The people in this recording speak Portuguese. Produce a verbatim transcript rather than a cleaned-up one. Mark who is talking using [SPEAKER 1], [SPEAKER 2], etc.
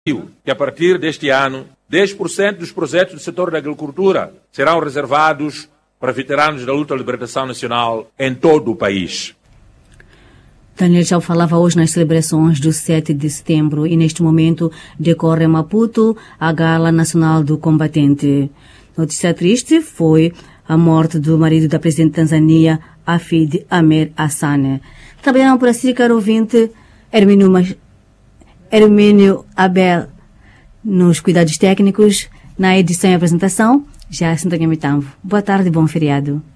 [SPEAKER 1] que a partir deste ano, dez por cento dos projetos do setor da agricultura serão reservados para veteranos da luta à libertação nacional em todo o país.
[SPEAKER 2] Daniel já falava hoje nas celebrações do sete de setembro e neste momento decorre em Maputo a Gala Nacional do Combatente. Notícia triste foi a morte do marido da presidente da Tanzânia, Hafid Amer Hassan. Trabalharam por assim, caro ouvinte, Hermínio, Hermínio Abel nos cuidados técnicos, na edição e apresentação, já Sintonha Mitambo. Boa tarde e bom feriado.